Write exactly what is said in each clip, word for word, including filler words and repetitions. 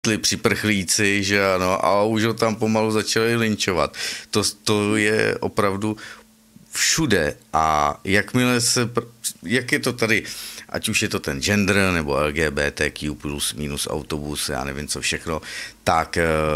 připrchlíci, že ano, a už ho tam pomalu začali linčovat. To, to je opravdu všude a jakmile se, jak je to tady, ať už je to ten gender nebo L G B T Q plus minus autobus, já nevím co všechno, tak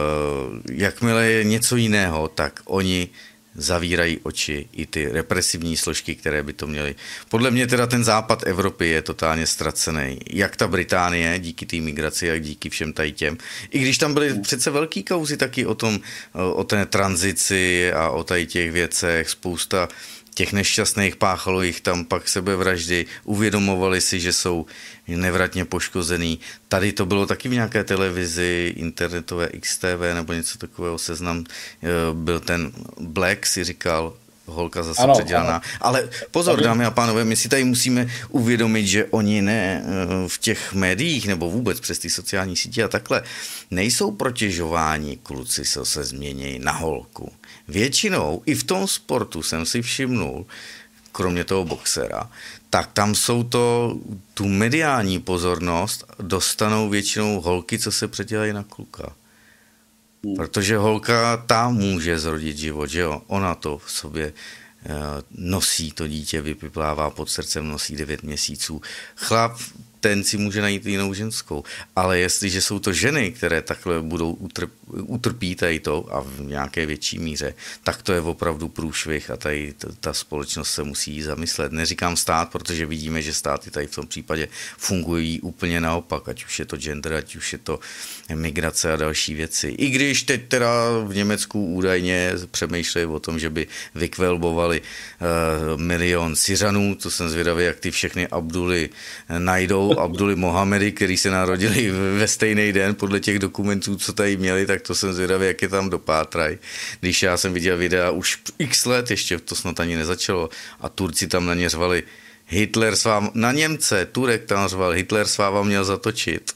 jakmile je něco jiného, tak oni zavírají oči i ty represivní složky, které by to měly. Podle mě teda ten západ Evropy je totálně ztracený. Jak ta Británie, díky té migraci, jak díky všem tady těm. I když tam byly přece velký kauzy taky o tom, o té tranzici a o tady těch věcech, spousta těch nešťastných páchalo jich tam pak sebevraždy, uvědomovali si, že jsou nevratně poškozený. Tady to bylo taky v nějaké televizi, internetové X T V nebo něco takového, Seznam, byl ten Black, si říkal, holka zase ano, předělaná. Ano. Ale pozor, dámy a pánové, my si tady musíme uvědomit, že oni ne v těch médiích nebo vůbec přes ty sociální sítě a takhle nejsou protěžováni kluci, co se změní na holku. Většinou i v tom sportu jsem si všimnul, kromě toho boxera, tak tam jsou to, tu mediální pozornost dostanou většinou holky, co se předělají na kluka. Protože holka ta může zrodit život, že jo? Ona to v sobě nosí, to dítě vypiplává pod srdcem, nosí devět měsíců. Chlap, ten si může najít jinou ženskou. Ale jestliže jsou to ženy, které takhle budou utrp, utrpí tady to a v nějaké větší míře, tak to je opravdu průšvih a tady ta společnost se musí zamyslet. Neříkám stát, protože vidíme, že státy tady v tom případě fungují úplně naopak, ať už je to gender, ať už je to migrace a další věci. I když teď teda v Německu údajně přemýšlejí o tom, že by vykvelbovali uh, milion Syřanů, to jsem zvědavý, jak ty všechny Abduly najdou, Abduly Mohamedy, který se narodili ve stejný den podle těch dokumentů, co tady měli, tak to jsem zvědavý, jak je tam dopátraj. Když já jsem viděl videa už x let, ještě to snad ani nezačalo a Turci tam na ně řvali Hitler s váma, na Němce, Turek tam řval, Hitler s váma měl zatočit.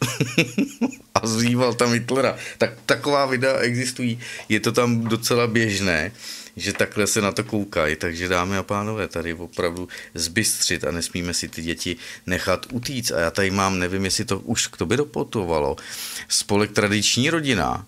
A zvíval tam Hitlera. Tak taková videa existují. Je to tam docela běžné, že takhle se na to koukají. Takže dámy a pánové, tady opravdu zbystřit a nesmíme si ty děti nechat utíct. A já tady mám, nevím, jestli to už k tobě doputovalo, spolek Tradiční rodina,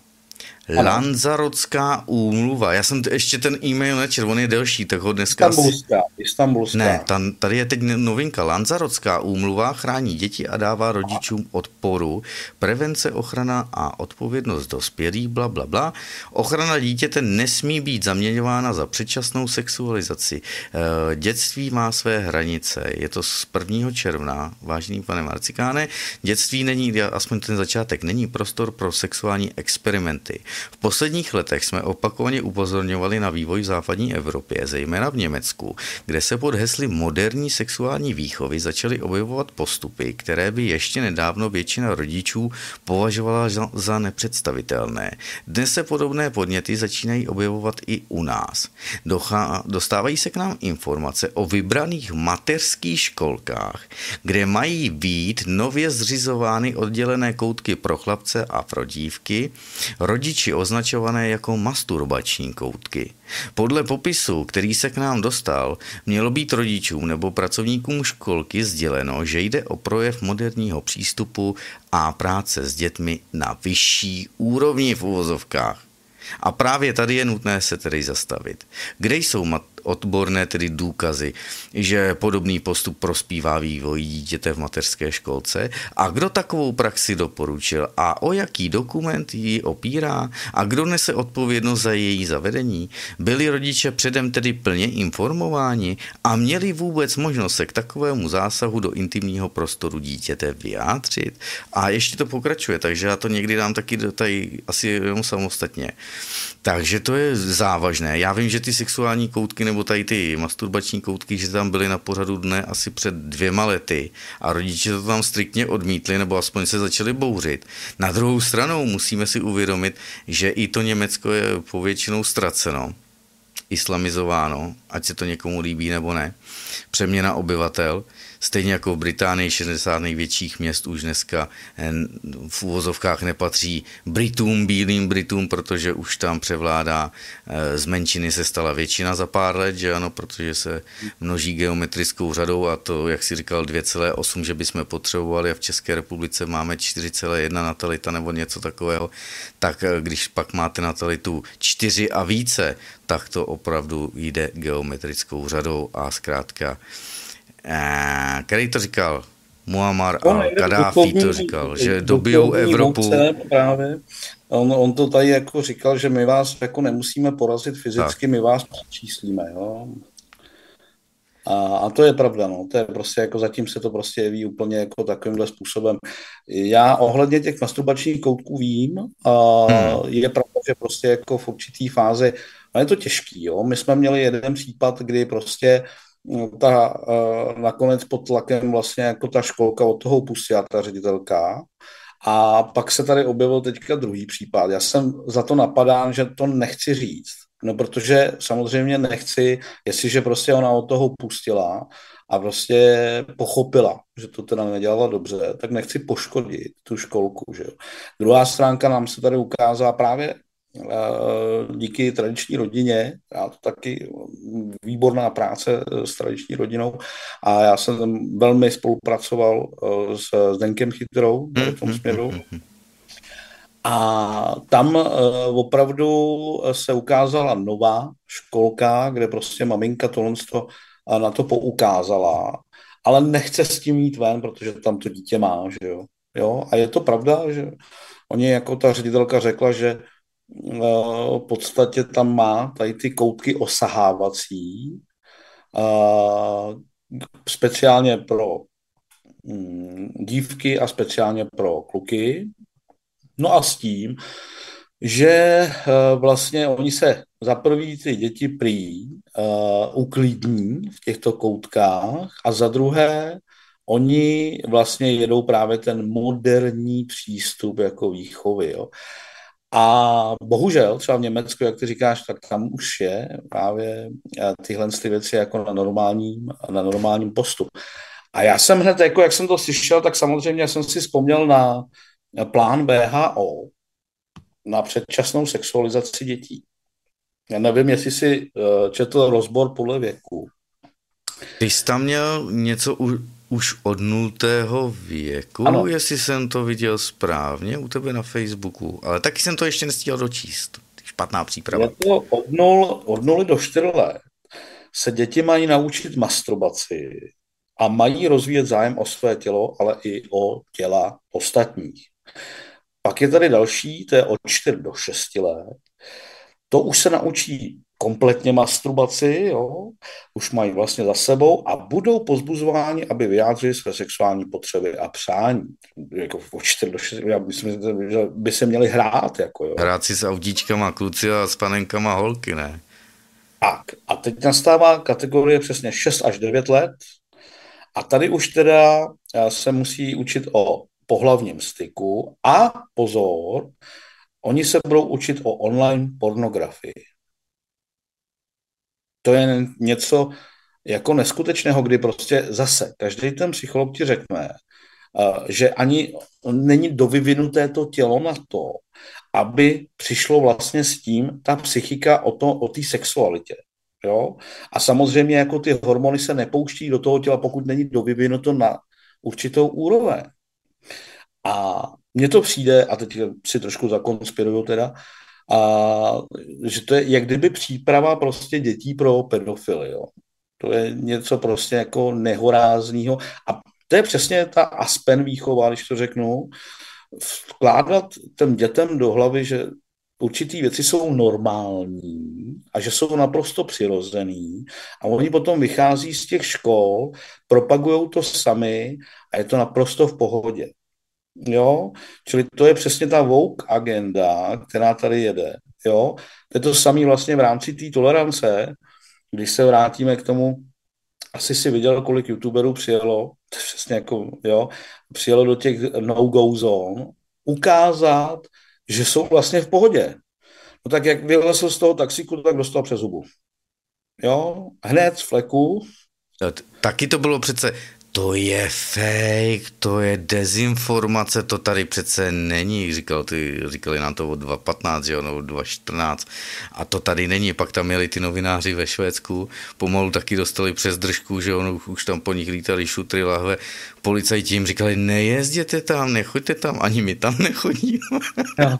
Lanzarotská úmluva. Já jsem t- ještě ten e-mail nečetl, on je delší, tak ho dneska... Istanbulská, Istanbulská. Ne, tam, tady je teď novinka. Lanzarotská úmluva chrání děti a dává rodičům odporu, prevence, ochrana a odpovědnost dospělých, bla, bla, bla. Ochrana dítěte nesmí být zaměňována za předčasnou sexualizaci. E, dětství má své hranice. Je to z prvního června, vážený pane Marcikáne. Dětství není, aspoň ten začátek, není prostor pro sexuální experimenty. V posledních letech jsme opakovaně upozorňovali na vývoj v západní Evropě, zejména v Německu, kde se pod hesly moderní sexuální výchovy začaly objevovat postupy, které by ještě nedávno většina rodičů považovala za nepředstavitelné. Dnes se podobné podněty začínají objevovat i u nás. Dochá, dostávají se k nám informace o vybraných mateřských školkách, kde mají být nově zřizovány oddělené koutky pro chlapce a pro dívky, rodiči označované jako masturbační koutky. Podle popisu, který se k nám dostal, mělo být rodičům nebo pracovníkům školky sděleno, že jde o projev moderního přístupu a práce s dětmi na vyšší úrovni v uvozovkách. A právě tady je nutné se tedy zastavit. Kde jsou mat- odborné tedy důkazy, že podobný postup prospívá vývoji dítěte v mateřské školce a kdo takovou praxi doporučil a o jaký dokument ji opírá a kdo nese odpovědnost za její zavedení? Byli rodiče předem tedy plně informováni a měli vůbec možnost se k takovému zásahu do intimního prostoru dítěte vyjádřit? A ještě to pokračuje, takže já to někdy dám taky tady asi jenom samostatně. Takže to je závažné. Já vím, že ty sexuální koutky nebo tady ty masturbační koutky, že tam byly na pořadu dne asi před dvěma lety a rodiče to tam striktně odmítli nebo aspoň se začali bouřit. Na druhou stranu musíme si uvědomit, že i to Německo je povětšinou ztraceno, islamizováno, ať se to někomu líbí nebo ne. Přeměna obyvatel. Stejně jako v Británii šedesát největších měst už dneska v uvozovkách nepatří Britům, bílým Britům, protože už tam převládá, z menšiny se stala většina za pár let, že ano, protože se množí geometrickou řadou a to, jak si říkal, dvě celé osm, že bychom potřebovali a v České republice máme čtyři celé jedna natalita nebo něco takového, tak když pak máte natalitu čtyři a více, tak to opravdu jde geometrickou řadou a zkrátka, eh, který to říkal? Muammar al-Kaddáfi to říkal, že dobijou Evropu. Právě. On, on to tady jako říkal, že my vás jako nemusíme porazit fyzicky, tak. My vás přečíslíme, jo. A, a to je pravda, no. To je prostě jako zatím se to prostě jeví úplně jako takovýmhle způsobem. Já ohledně těch masturbačních koutků vím, a hmm. je pravda, že prostě jako v určitý fázi, no je to těžký, jo. My jsme měli jeden případ, kdy prostě ta uh, nakonec pod tlakem vlastně jako ta školka od toho pustila ta ředitelka a pak se tady objevil teďka druhý případ. Já jsem za to napadán, že to nechci říct, no protože samozřejmě nechci, jestliže prostě ona od toho pustila a prostě pochopila, že to teda nedělala dobře, tak nechci poškodit tu školku, že jo. Druhá stránka nám se tady ukázala právě díky tradiční rodině, já to taky výborná práce s tradiční rodinou a já jsem tam velmi spolupracoval s Zdenkem Chytrou v tom směru. A tam opravdu se ukázala nová školka, kde prostě maminka tohle na to poukázala, ale nechce s tím jít ven, protože tam to dítě má, že jo. jo? A je to pravda, že oni jako ta ředitelka řekla, že v podstatě tam má tady ty koutky osahávací, speciálně pro dívky a speciálně pro kluky. No a s tím, že vlastně oni se za prvý ty děti prý uklidní v těchto koutkách a za druhé oni vlastně jedou právě ten moderní přístup jako výchovy, jo. A bohužel, třeba v Německu, jak ty říkáš, tak tam už je právě tyhle ty věci jako na normálním, na normálním postu. A já jsem hned, jako jak jsem to slyšel, tak samozřejmě jsem si vzpomněl na plán W H O na předčasnou sexualizaci dětí. Já nevím, jestli si četl rozbor podle věku. Ty jsi tam měl něco u, už od nultého věku, ano. Jestli jsem to viděl správně u tebe na Facebooku, ale taky jsem to ještě nestíhal dočíst. Špatná příprava. Je to od, nul, od nuly do čtyř let se děti mají naučit masturbaci a mají rozvíjet zájem o své tělo, ale i o těla ostatních. Pak je tady další, to je od čtyř do šesti let. To už se naučí kompletně masturbaci, jo? Už mají vlastně za sebou a budou pozbuzováni, aby vyjádřili své sexuální potřeby a přání. Jako od čtyř do šesti, já myslím, že by se měli hrát. Jako, jo? Hrát si s autíčkama kluci a s panenkama holky, ne? Tak, a teď nastává kategorie přesně šest až devět let a tady už teda se musí učit o pohlavním styku a pozor, oni se budou učit o online pornografii. To je něco jako neskutečného, kdy prostě zase každý ten psycholog ti řekne, že ani není dovyvinuté to tělo na to, aby přišlo vlastně s tím ta psychika o, to, o té sexualitě. Jo? A samozřejmě jako ty hormony se nepouští do toho těla, pokud není dovyvinuto na určitou úroveň. A mně to přijde, a teď si trošku zakonspiruju teda, a že to je jak kdyby příprava prostě dětí pro pedofily, jo. To je něco prostě jako nehoráznýho. A to je přesně ta Aspen výchova, když to řeknu, vkládat těm dětem do hlavy, že určitý věci jsou normální a že jsou naprosto přirozený a oni potom vychází z těch škol, propagujou to sami a je to naprosto v pohodě. Jo, čili to je přesně ta woke agenda, která tady jede. Jo, to je to samé vlastně v rámci té tolerance, když se vrátíme k tomu, asi si viděl, kolik youtuberů přijelo, to je přesně jako, jo, přijelo do těch no-go zone, ukázat, že jsou vlastně v pohodě. No tak jak vylezl z toho taxíku, tak dostal přes hubu. Jo, hned z fleku. Taky to bylo přece to je fake, to je dezinformace, to tady přece není, říkal ty, říkali nám to od dva patnáct, jo, nebo dva čtrnáct, a to tady není, pak tam měli ty novináři ve Švédsku, pomalu taky dostali přes držku, že ono, už tam po nich lítali šutry, lahve, policajti jim říkali, nejezděte tam, nechoďte tam, ani my tam nechodíme. No.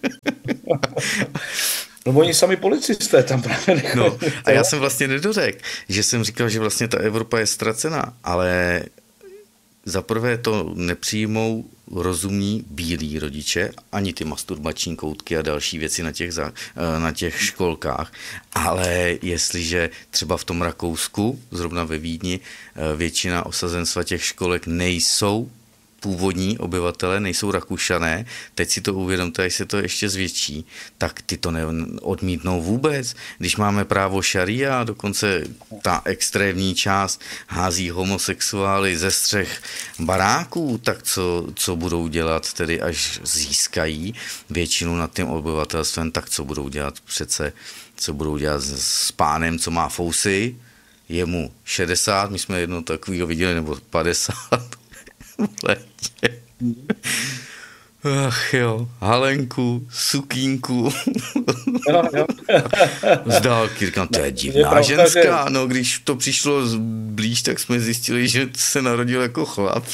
No oni sami policisté tam právě nechodí. No, a já jsem vlastně nedořekl, že jsem říkal, že vlastně ta Evropa je ztracená, ale za prvé to nepřijmou rozumní bílí rodiče, ani ty masturbační koutky a další věci na těch, za, na těch školkách, ale jestliže třeba v tom Rakousku, zrovna ve Vídni, většina osazenstva těch školek nejsou původní obyvatele, nejsou Rakušané, teď si to uvědomte, až se to ještě zvětší, tak ty to neodmítnou vůbec. Když máme právo šaria, dokonce ta extrémní část hází homosexuály ze střech baráků, tak co, co budou dělat, tedy až získají většinu nad tím obyvatelstvem, tak co budou dělat přece, co budou dělat s, s pánem, co má fousy, je mu šedesát, my jsme jedno takovýho viděli, nebo padesát, v létě. Ach jo, halenku, sukínku. Jo, jo. Z dálky říkám, to je divná pravda, ženská. Že... No, když to přišlo blíž, tak jsme zjistili, že se narodil jako chlap.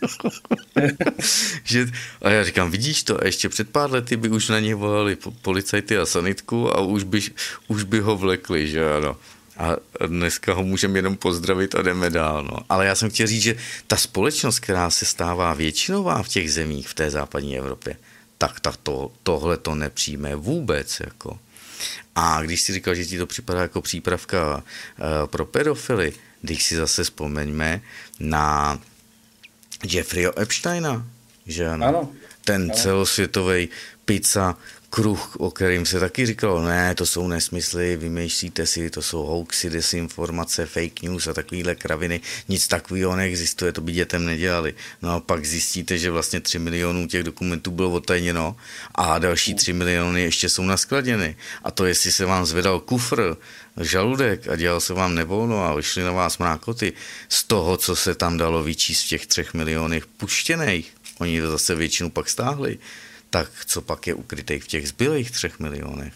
že... A já říkám, vidíš to? A ještě před pár lety by už na něj volali policajty a sanitku a už by, už by ho vlekli, že ano. A dneska ho můžeme jenom pozdravit a jdeme dál. No. Ale já jsem chtěl říct, že ta společnost, která se stává většinová v těch zemích v té západní Evropě, tak, tak to, tohle to nepřijme vůbec. Jako. A když si říkal, že ti to připadá jako přípravka uh, pro pedofily, když si zase vzpomeňme na Jeffreyho Epsteina, že ano? Ano. Ten ano. Celosvětový pizza kruh, o kterým se taky říkalo, ne, to jsou nesmysly, vymýšlíte si, to jsou hoaxy, desinformace, fake news a takovýhle kraviny, nic takového neexistuje, to by dětem nedělali. No a pak zjistíte, že vlastně tři milionů těch dokumentů bylo otajněno a další tři miliony ještě jsou naskladěny. A to, jestli se vám zvedal kufr, žaludek a dělal se vám nevolno a vyšly na vás mrákoty z toho, co se tam dalo vyčíst v těch třech milionech puštěných, oni zase většinu pak stáhli. Tak co pak je ukrytej v těch zbylých třech milionech?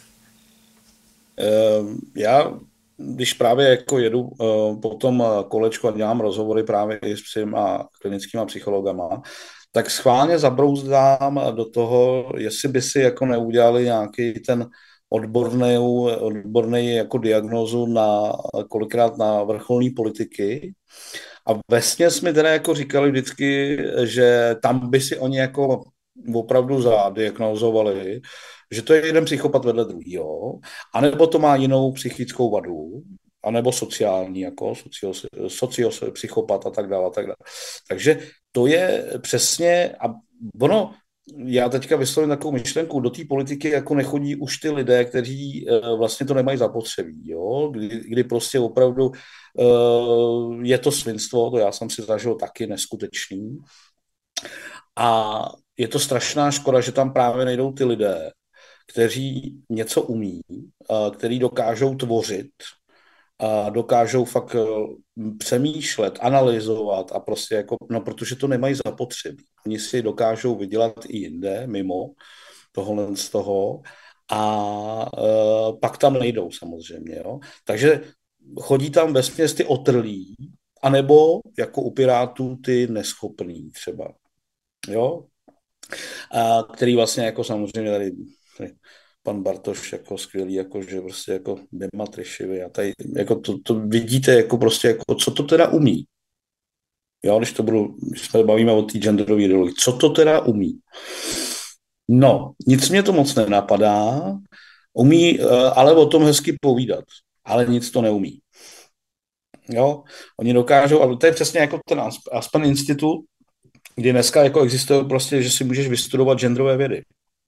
Já, když právě jako jedu po tom kolečku a dělám rozhovory právě i s a klinickýma psychologama, tak schválně zabrouzdám do toho, jestli by si jako neudělali nějaký ten odborný, odborný jako diagnózu na kolikrát na vrcholní politiky. A vesměs mi teda jako říkali vždycky, že tam by si oni jako opravdu zadiagnózovali, že to je jeden psychopat vedle druhýho, anebo to má jinou psychickou vadu, anebo sociální, jako sociopsychopat a tak dále, a tak dále. Takže to je přesně, a ono, já teďka vyslovím takovou myšlenku, do té politiky jako nechodí už ty lidé, kteří uh, vlastně to nemají zapotřebí, jo? Kdy, kdy prostě opravdu uh, je to svinstvo, to já jsem si zažil taky neskutečný. A je to strašná škoda, že tam právě nejdou ty lidé, kteří něco umí, kteří dokážou tvořit, dokážou fakt přemýšlet, analyzovat a prostě jako, no protože to nemají zapotřebí. Oni si dokážou vydělat i jinde, mimo tohle z toho a e, pak tam nejdou samozřejmě. Jo. Takže chodí tam vesměs ty otrlí, anebo jako u Pirátů ty neschopný třeba. Jo? A který vlastně jako samozřejmě tady pan Bartoš jako skvělý, jako že prostě jako nematrišivý a tady jako to, to vidíte jako prostě jako co to teda umí. Jo, když to budu, když se bavíme o té genderové ideologii, co to teda umí? No, nic mě to moc nenapadá, umí ale o tom hezky povídat, ale nic to neumí. Jo, oni dokážou, a to je přesně jako ten Aspen institut, kdy dneska jako existuje prostě, že si můžeš vystudovat genderové vědy.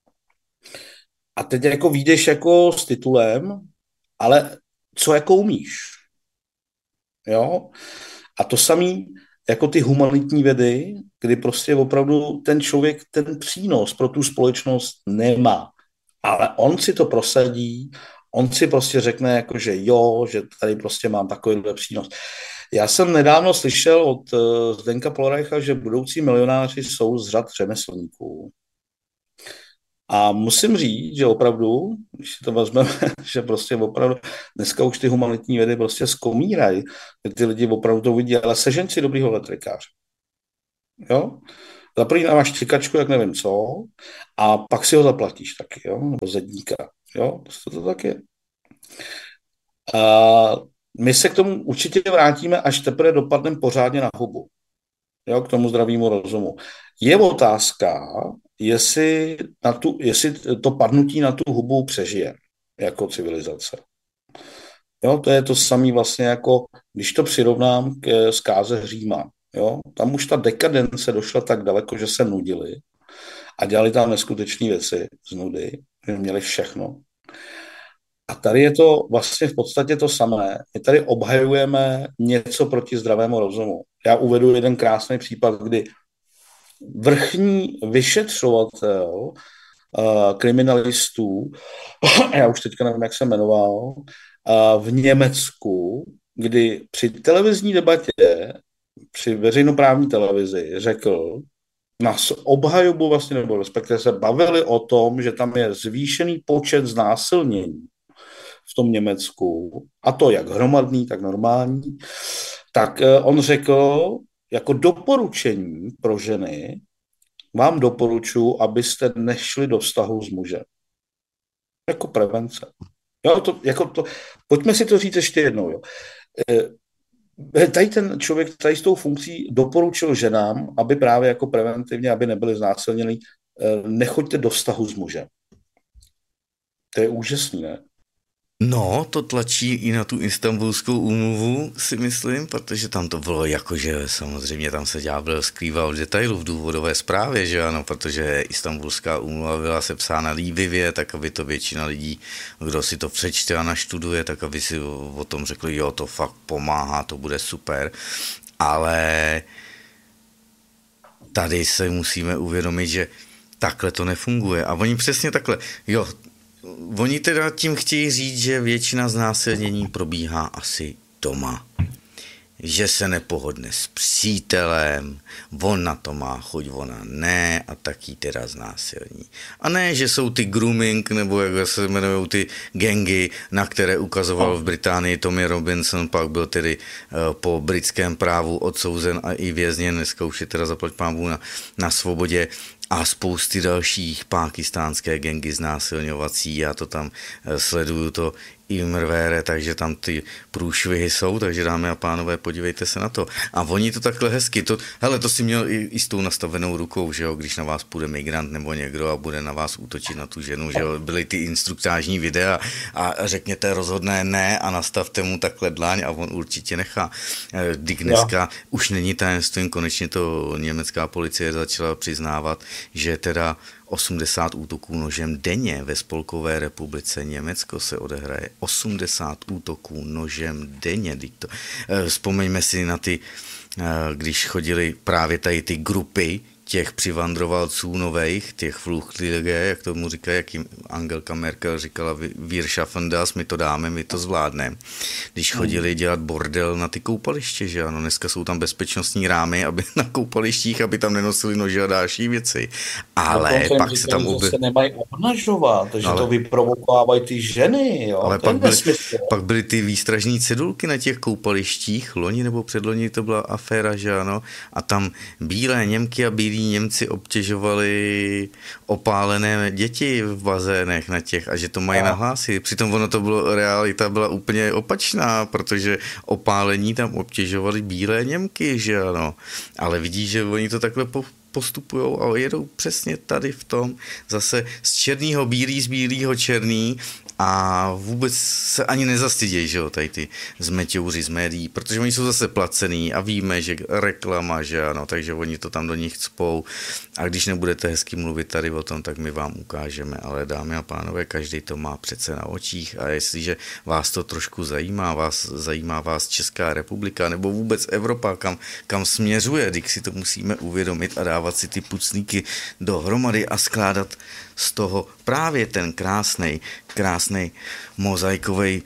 A teď jako vyjdeš jako s titulem, ale co jako umíš? Jo? A to samý jako ty humanitní vědy, kdy prostě opravdu ten člověk ten přínos pro tu společnost nemá. Ale on si to prosadí, on si prostě řekne, jako, že jo, že tady prostě mám takovýhle přínos. Já jsem nedávno slyšel od uh, Zdenka Polreicha, že budoucí milionáři jsou z řad řemeslníků. A musím říct, že opravdu, když si to vezmeme, že prostě opravdu dneska už ty humanitní vědy prostě zkomírají, ty lidi opravdu to vidí, ale sežeň si dobrýho elektrikáře. Jo? Za první máš čekačku, jak nevím co, a pak si ho zaplatíš taky, jo? Nebo zedníka. Jo? To, to tak je. A my se k tomu určitě vrátíme, až teprve dopadneme pořádně na hubu. Jo? K tomu zdravému rozumu. Je otázka, jestli, na tu, jestli to padnutí na tu hubu přežije jako civilizace. Jo? To je to samé vlastně jako, když to přirovnám k zkáze Říma. Jo? Tam už ta dekadence došla tak daleko, že se nudili a dělali tam neskutečné věci z nudy, že měli všechno. A tady je to vlastně v podstatě to samé. My tady obhajujeme něco proti zdravému rozumu. Já uvedu jeden krásný případ, kdy vrchní vyšetřovatel uh, kriminalistů, já už teďka nevím, jak se jmenoval, uh, v Německu, kdy při televizní debatě, při veřejnoprávní televizi řekl, na obhajobu vlastně, nebo respektive se bavili o tom, že tam je zvýšený počet znásilnění v tom Německu, a to jak hromadný, tak normální, tak uh, on řekl, jako doporučení pro ženy vám doporučuji, abyste nešli do vztahu s mužem. Jako prevence. Jo, to, jako to, pojďme si to říct ještě jednou. Jo. E, tady ten člověk tady s tou funkcí doporučil ženám, aby právě jako preventivně, aby nebyli znásilněni, e, nechoďte do vztahu s mužem. To je úžasný, ne? No, to tlačí i na tu Istanbulskou úmluvu, si myslím, protože tam to bylo jakože samozřejmě tam se ďábel skrýval v detailu v důvodové zprávě, že ano, protože Istanbulská úmluva byla sepsána líbivě, tak aby to většina lidí, kdo si to přečte a naštuduje, tak aby si o tom řekli, jo, to fakt pomáhá, to bude super, ale tady se musíme uvědomit, že takhle to nefunguje a oni přesně takhle, jo, oni teda tím chtějí říct, že většina znásilnění probíhá asi doma. Že se nepohodne s přítelem, on na to má chuť, ona ne a taky teda znásilní. A ne, že jsou ty grooming, nebo jak se jmenují ty gangy, na které ukazoval v Británii Tommy Robinson, pak byl tedy uh, po britském právu odsouzen a i vězněn, dneska už je teda zaplať pánbůh na, na svobodě, a spousty dalších pákistánské gangy znásilňovací, já to tam sleduju to i mrvére, takže tam ty průšvihy jsou, takže dámy a pánové, podívejte se na to. A oni to takhle hezky, to, hele, to si měl i, i s tou nastavenou rukou, že jo, když na vás půjde migrant nebo někdo a bude na vás útočit na tu ženu, že jo, byly ty instruktážní videa a řekněte rozhodné ne a nastavte mu takhle dlaň a on určitě nechá. Dík dneska no. Už není tajemstvím, konečně to německá policie začala přiznávat, že teda osmdesát útoků nožem denně ve Spolkové republice Německo se odehraje. osmdesát útoků nožem denně. Vzpomeňme si na ty, když chodili právě tady ty grupy těch přivandrovalců novejch, těch Fluchtlinge, jak tomu říká, jak jim Angelka Merkel říkala, wir schaffen das, my to dáme, my to zvládneme. Když chodili dělat bordel na ty koupaliště, že ano, dneska jsou tam bezpečnostní rámy, aby na koupalištích, aby tam nenosili nože a další věci. Ale no, pak říkali, se tam obě... se nemají obnažovat, že ale... to vyprovokovávají ty ženy, jo. Ale pak byly, pak byly ty výstražní cedulky na těch koupalištích, loni nebo předloni to byla aféra, že ano, a tam bílé Němky a bílí Němci obtěžovali opálené děti v bazénech na těch a že to mají nahlásit. Přitom ono to bylo, realita byla úplně opačná, protože opálení tam obtěžovali bílé Němky, že ano. Ale vidíš, že oni to takhle po postupujou a jedou přesně tady v tom zase z černýho bílý, z bílýho černý a vůbec se ani nezastydějí, že jo, tady ty zmeťouři z médií, protože oni jsou zase placený a víme, že reklama, že ano, takže oni to tam do nich cpou a když nebudete hezky mluvit tady o tom, tak my vám ukážeme, ale dámy a pánové, každý to má přece na očích a jestliže vás to trošku zajímá, vás zajímá vás Česká republika nebo vůbec Evropa, kam, kam směřuje, když si to musíme uvědomit a dávat si ty pucníky dohromady a skládat z toho právě ten krásnej, krásný krásný mozaikový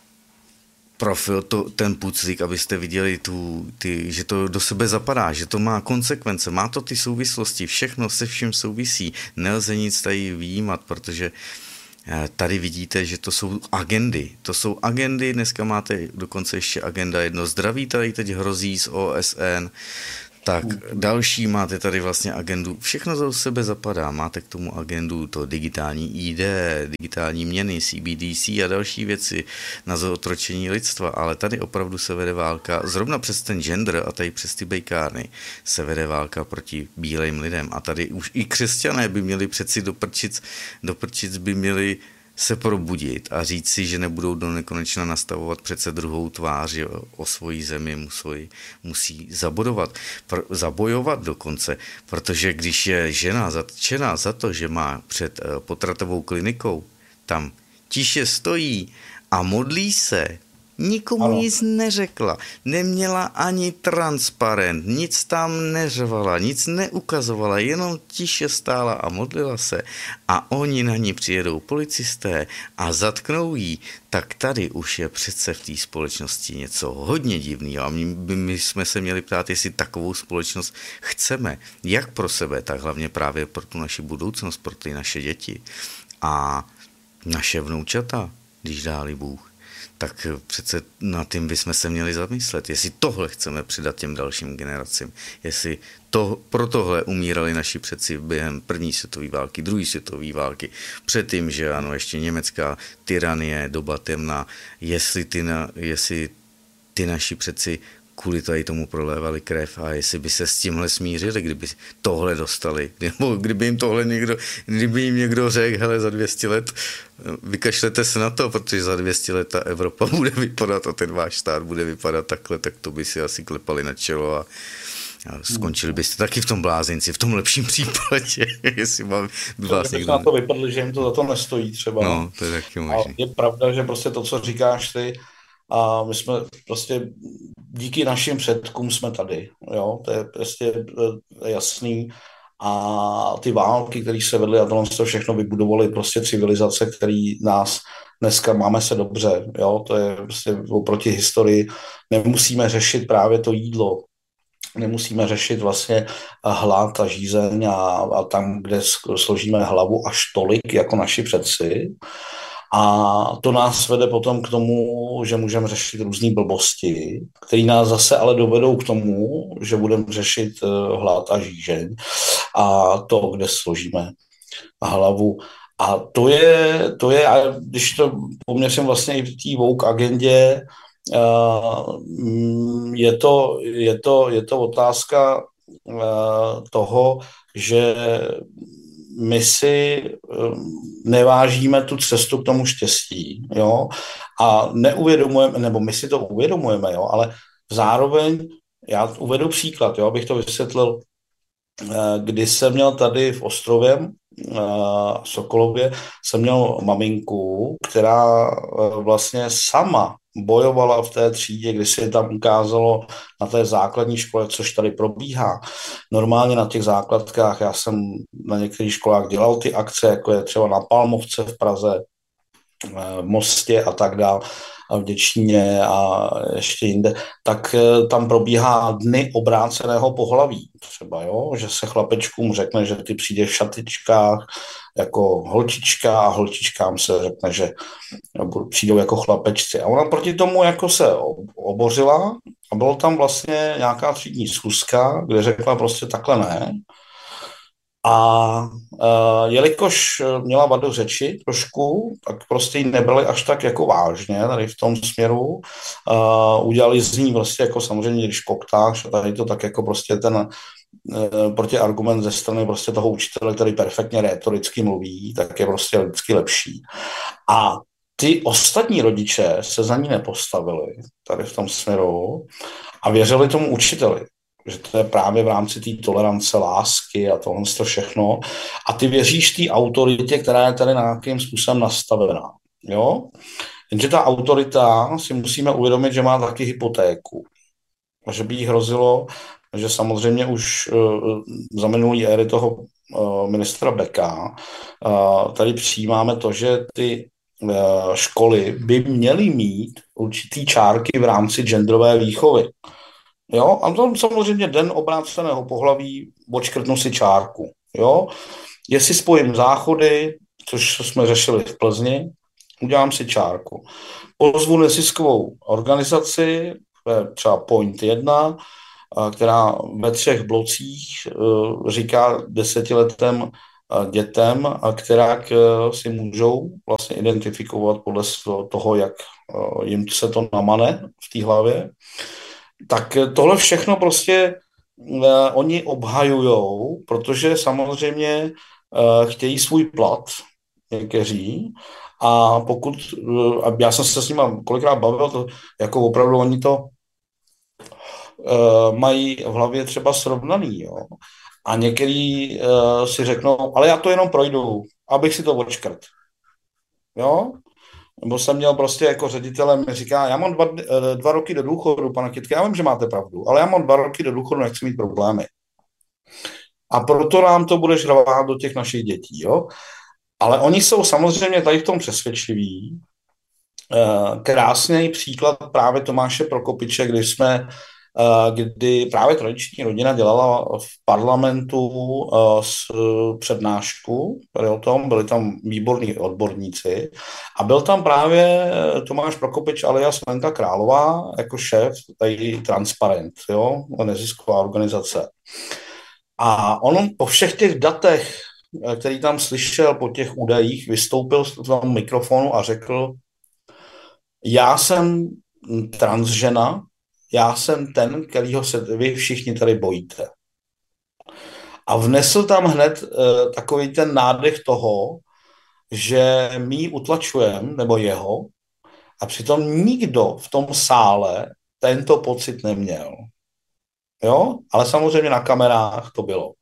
profil, to, ten puclík, abyste viděli, tu, ty, že to do sebe zapadá, že to má konsekvence, má to ty souvislosti, všechno se vším souvisí, nelze nic tady výjímat, protože tady vidíte, že to jsou agendy. To jsou agendy, dneska máte dokonce ještě agenda jedno zdraví, tady teď hrozí z O S N, tak další máte tady vlastně agendu, všechno do sebe zapadá, máte k tomu agendu to digitální I D, digitální měny, C B D C a další věci na zotročení lidstva, ale tady opravdu se vede válka, zrovna přes ten gender a tady přes ty bejkárny se vede válka proti bílým lidem a tady už i křesťané by měli přeci do prčic, do prčic by měli se probudit a říct si, že nebudou do nekonečna nastavovat přece druhou tvář, že o svoji zemi musí, musí zabodovat, pr- zabojovat dokonce, protože když je žena zatčená za to, že má před potratovou klinikou, tam tiše stojí a modlí se, nikomu ano. Nic neřekla, neměla ani transparent, nic tam neřvala, nic neukazovala, jenom tiše stála a modlila se a oni na ní přijedou policisté a zatknou jí, tak tady už je přece v té společnosti něco hodně divného a my, my jsme se měli ptát, jestli takovou společnost chceme, jak pro sebe, tak hlavně právě pro tu naši budoucnost, pro ty naše děti a naše vnoučata, když dáli Bůh. Tak přece na tím bychom se měli zamyslet, jestli tohle chceme předat těm dalším generacím, jestli to, pro tohle umírali naši předci během první světové války, druhé světové války, předtím, že ano, ještě německá tyranie, doba temná, jestli ty, na, jestli ty naši předci kvůli tady tomu prolévali krev a jestli by se s tímhle smířili, kdyby tohle dostali, nebo kdyby jim tohle někdo, kdyby jim někdo řekl, hele, za dvě stě let vykašlete se na to, protože za dvě stě let ta Evropa bude vypadat a ten váš stát bude vypadat takhle, tak to by si asi klepali na čelo a a skončili byste taky v tom blázinci, v tom lepším případě, jestli mám by vás někdo... na to vypadli, že jim to za to nestojí třeba. No, to je taky možný. Je pravda, že prostě to, co říkáš ty, a my jsme prostě díky našim předkům jsme tady, jo, to je prostě jasný a ty války, které se vedly a tohle to všechno vybudovaly prostě civilizace, které nás dneska máme se dobře, jo, to je prostě oproti historii, nemusíme řešit právě to jídlo, nemusíme řešit vlastně hlad a žízeň a, a tam, kde složíme hlavu až tolik jako naši předci. A to nás vede potom k tomu, že můžeme řešit různé blbosti, které nás zase ale dovedou k tomu, že budeme řešit hlad a žížeň a to, kde složíme hlavu. A to je, to je a když to poměřím vlastně i v té woke agendě, je to, je to, je to otázka toho, že my si nevážíme tu cestu k tomu štěstí, jo, a neuvědomujeme, nebo my si to uvědomujeme, jo, ale zároveň, já uvedu příklad, jo, abych to vysvětlil, když jsem měl tady v Ostrově, Sokolově, jsem měl maminku, která vlastně sama bojovala v té třídě, kdy se tam ukázalo na té základní škole, což tady probíhá. Normálně na těch základkách, já jsem na některých školách dělal ty akce, jako je třeba na Palmovce v Praze, v Mostě a tak dále, a v Děčíně a ještě jinde, tak tam probíhá dny obráceného pohlaví. Třeba, jo, že se chlapečkům řekne, že ty přijdeš v šatičkách jako holčička a holčičkám se řekne, že přijdou jako chlapečci. A ona proti tomu jako se obořila a bylo tam vlastně nějaká třídní schůzka, kde řekla prostě takhle ne. A uh, jelikož měla vadu řeči trošku, tak prostě ji nebrali až tak jako vážně tady v tom směru. Uh, udělali z ní prostě jako samozřejmě, když koktáš a tady to tak jako prostě ten uh, protiargument ze strany prostě toho učitele, který perfektně rétoricky mluví, tak je prostě vždycky lepší. A ty ostatní rodiče se za ní nepostavili tady v tom směru a věřili tomu učiteli, že to je právě v rámci té tolerance, lásky a tohle to všechno. A ty věříš té autoritě, která je tady nějakým způsobem nastavená. Jo? Jenže ta autorita si musíme uvědomit, že má taky hypotéku. A že by jí hrozilo, že samozřejmě už uh, za minulý éry toho uh, ministra Beka uh, tady přijímáme to, že ty školy by měly mít určitý čárky v rámci genderové výchovy. Jo? A to samozřejmě den obráceného pohlaví, odškrtnu si čárku. Jo? Jestli spojím záchody, což jsme řešili v Plzni, udělám si čárku. Pozvu neziskovou organizaci, třeba Point jedna, která ve třech blocích říká desetiletém dětem, která si můžou vlastně identifikovat podle toho, jak jim se to namane v té hlavě. Tak tohle všechno prostě oni obhajujou, protože samozřejmě chtějí svůj plat, někteří, a pokud, a já jsem se s nimi kolikrát bavil, to jako opravdu oni to uh, mají v hlavě třeba srovnaný, jo. A některý uh, si řeknou, ale já to jenom projdu, abych si to odškrt. Jo? Nebo jsem měl prostě jako ředitele, mi říká, já mám dva, dva roky do důchodu, pane Kytke, já vím, že máte pravdu, ale já mám dva roky do důchodu, nechci mít problémy. A proto nám to budeš rvát do těch našich dětí, jo. Ale oni jsou samozřejmě tady v tom přesvědčiví. Krásný příklad právě Tomáše Prokopiče, kdy jsme, kdy právě tradiční rodina dělala v parlamentu přednášku, o tom, byli tam výborní odborníci a byl tam právě Tomáš Prokopič alias Lenka Králová jako šéf tady Transparent, jo, nezisková organizace. A on po všech těch datech, který tam slyšel, po těch údajích, vystoupil z toho mikrofonu a řekl, já jsem transžena, já jsem ten, kterýho se vy všichni tady bojíte. A vnesl tam hned uh, takový ten nádech toho, že my ji utlačujeme, nebo jeho, a přitom nikdo v tom sále tento pocit neměl. Jo? Ale samozřejmě na kamerách to bylo.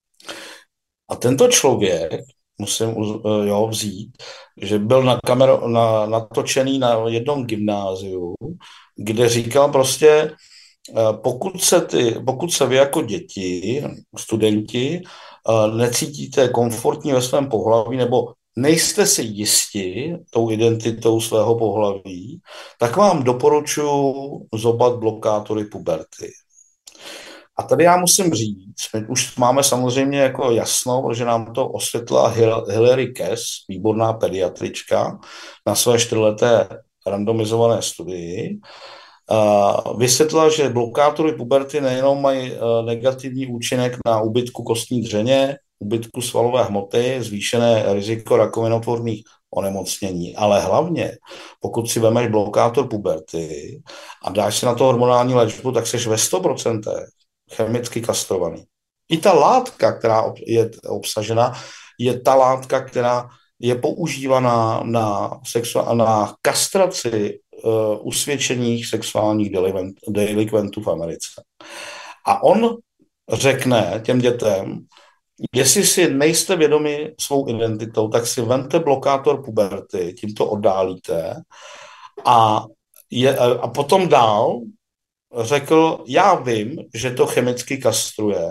A tento člověk, musím jo, vzít, že byl na kameru, na, natočený na jednom gymnáziu, kde říkal prostě, pokud se, ty, pokud se vy jako děti, studenti, necítíte komfortní ve svém pohlaví nebo nejste si jisti tou identitou svého pohlaví, tak vám doporučuji zobat blokátory puberty. A tady já musím říct, my už máme samozřejmě jako jasno, protože nám to osvětla Hilary Cass, výborná pediatrička, na své čtyřleté randomizované studii. Uh, vysvětlila, že blokátory puberty nejenom mají uh, negativní účinek na úbytku kostní dřeně, úbytku svalové hmoty, zvýšené riziko rakovinotvorných onemocnění, ale hlavně, pokud si vemeš blokátor puberty a dáš si na to hormonální léčbu, tak jsi ve sto procent chemicky kastrovaný. I ta látka, která je obsažena, je ta látka, která je používaná na, sexu- na kastraci uh, usvědčených sexuálních delikventů v Americe. A on řekne těm dětem, jestli si nejste vědomi svou identitou, tak si vemte blokátor puberty, tím to oddálíte a, je, a potom dál řekl, já vím, že to chemicky kastruje,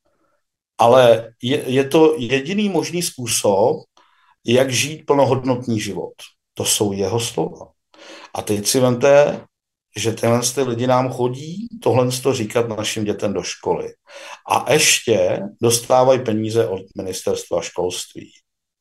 ale je, je to jediný možný způsob, jak žít plnohodnotný život. To jsou jeho slova. A teď si vemte, že tyhle ty lidi nám chodí tohle to říkat našim dětem do školy. A ještě dostávají peníze od ministerstva školství.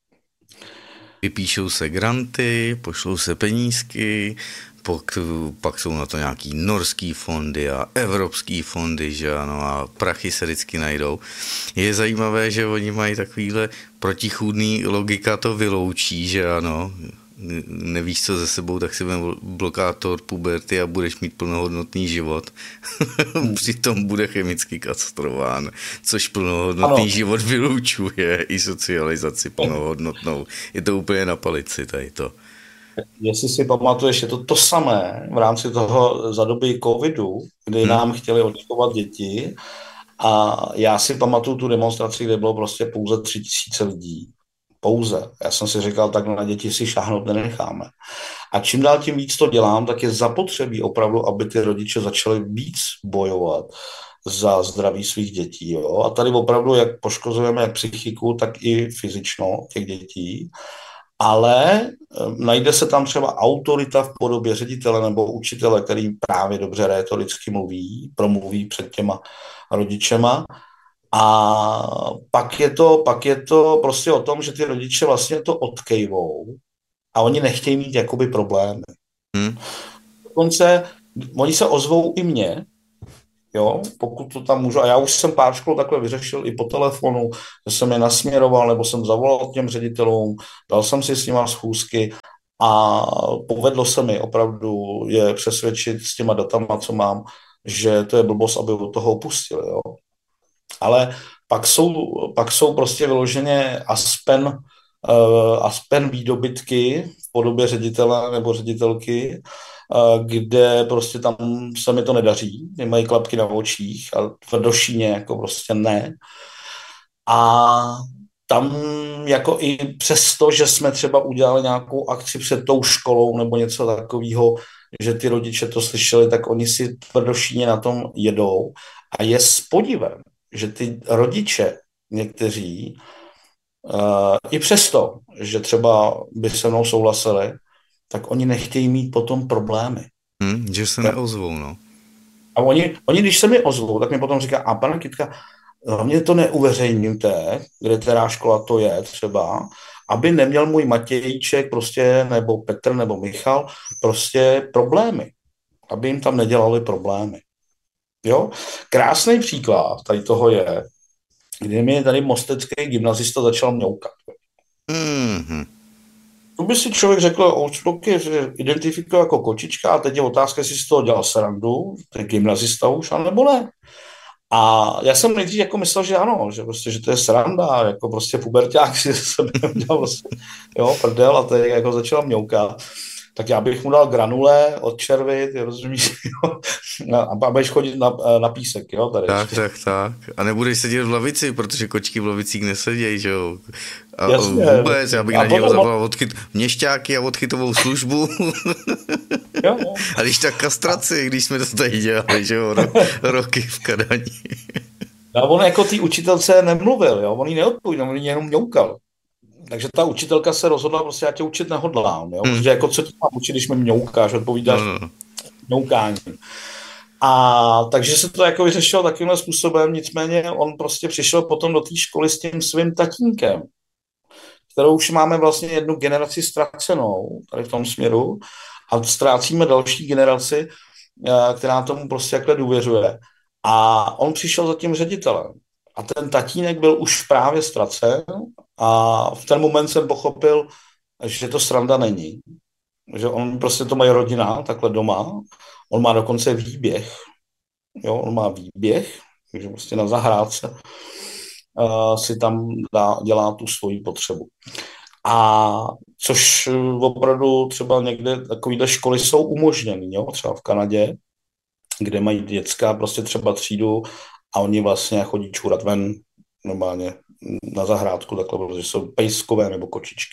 Vypíšou se granty, pošlou se penízky, pak, pak jsou na to nějaký norský fondy a evropský fondy, že ano, a prachy se vždycky najdou. Je zajímavé, že oni mají takovýhle protichůdný logika to vyloučí, že ano, nevíš co ze sebou, tak si vem blokátor puberty a budeš mít plnohodnotný život. Přitom bude chemicky kastrován, což plnohodnotný ano. život vylučuje i socializaci plnohodnotnou. Je to úplně na palici tady to. Jestli si pamatuješ, je to to samé v rámci toho za doby covidu, kdy hmm. nám chtěli očkovat děti a já si pamatuju tu demonstraci, kde bylo prostě pouze tři tisíce lidí. Pouze. Já jsem si říkal, tak na děti si šáhnout nenecháme. A čím dál tím víc to dělám, tak je zapotřebí opravdu, aby ty rodiče začali víc bojovat za zdraví svých dětí. Jo? A tady opravdu, jak poškozujeme jak psychiku, tak i fyzično těch dětí. ale eh, najde se tam třeba autorita v podobě ředitele nebo učitele, který právě dobře rétoricky mluví, promluví před těma rodičema. A pak je to, pak je to prostě o tom, že ty rodiče vlastně to odkejvou a oni nechtějí mít jakoby problémy. Hmm. Dokonce oni se ozvou i mně, jo, pokud to tam můžu. A já už jsem pár škol takhle vyřešil i po telefonu, že jsem je nasměroval, nebo jsem zavolal těm ředitelům, dal jsem si s nima schůzky a povedlo se mi opravdu je přesvědčit s těma datama, co mám, že to je blbost, aby od toho upustili, jo. Ale pak jsou, pak jsou prostě vyloženě aspen, uh, aspen výdobytky v podobě ředitele nebo ředitelky, uh, kde prostě tam se mi to nedaří, mají klapky na očích a tvrdošíně jako prostě ne. A tam jako i přesto, že jsme třeba udělali nějakou akci před tou školou nebo něco takového, že ty rodiče to slyšeli, tak oni si tvrdošíně na tom jedou a je s podivem, že ty rodiče někteří uh, i přesto, že třeba by se mnou souhlasili, tak oni nechtějí mít potom problémy. Hmm, že se neozvou, no. A oni, oni, když se mi ozvou, tak mi potom říká, a pane Kytka, hlavně to neuveřejňujte, kde teda škola to je třeba, aby neměl můj Matějček prostě, nebo Petr, nebo Michal, prostě problémy. Aby jim tam nedělali problémy. Jo? Krásný příklad tady toho je, kdy mi tady mostecký gymnazista začal mňoukat. Mm-hmm. To by si člověk řekl, oučloky, že identifikuje jako kočička a teď je otázka, jestli si z toho dělal srandu, ten gymnazista už, anebo ne. A já jsem nejdřív jako myslel, že ano, že prostě, že to je sranda, jako prostě puberťák si se dělal prostě, jo, prdel a teď jako začal mňoukat. Tak já bych mu dal granule od červy, ty rozumíš, jo? A budeš chodit na, na písek, jo, tady. Tak, tak, tak. A nebudeš sedět v lavici, protože kočky v lavicích nesedějí, že jo. A Jasně. vůbec, já bych a na něho zavolal odchyt, měšťáky a odchytovou službu. Jo, jo. A když tak kastraci, když jsme to tady dělali, že jo, ro, roky v Kadani. A on jako té učitelce nemluvil, jo, on jí neodpověděl, on jí jenom mňoukal. Takže ta učitelka se rozhodla, prostě já tě učit nehodlám, jo, hmm. protože jako co ti mám učit, když mi mňoukáš, odpovídáš no, no. mňoukání. A takže se to jako vyřešilo takovýmhle způsobem, nicméně on prostě přišel potom do té školy s tím svým tatínkem, kterou už máme vlastně jednu generaci ztracenou tady v tom směru a ztrácíme další generaci, která tomu prostě takhle důvěřuje. A on přišel za tím ředitelem. A ten tatínek byl už právě ztracen a v ten moment jsem pochopil, že to sranda není. Že on prostě to mají rodina takhle doma. On má dokonce výběh. Jo, on má výběh, takže prostě na zahrádce uh, si tam dá, dělá tu svoji potřebu. A což opravdu třeba někde takovýhle školy jsou umožněny, jo? Třeba v Kanadě, kde mají dětská prostě třeba třídu a oni vlastně chodí čůrat ven normálně na zahrádku, takhle, protože jsou pejskové nebo kočičky.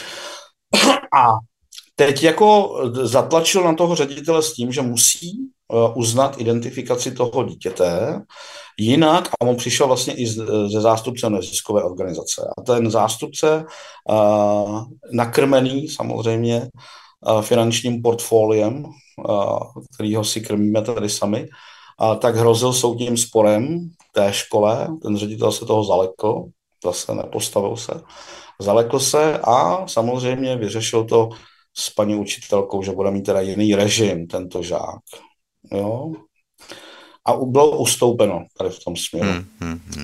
A teď jako zatlačil na toho ředitele s tím, že musí uznat identifikaci toho dítěte, jinak, a on přišel vlastně i ze zástupce neziskové organizace. A ten zástupce, uh, nakrmený samozřejmě uh, finančním portfoliem, uh, kterýho si krmíme tady sami, uh, tak hrozil soudním sporem té škole. Ten ředitel se toho zalekl, zase nepostavil se, zalekl se a samozřejmě vyřešil to s paní učitelkou, že bude mít teda jiný režim tento žák. Jo? A bylo ustoupeno tady v tom směru. Hmm, hmm, hmm.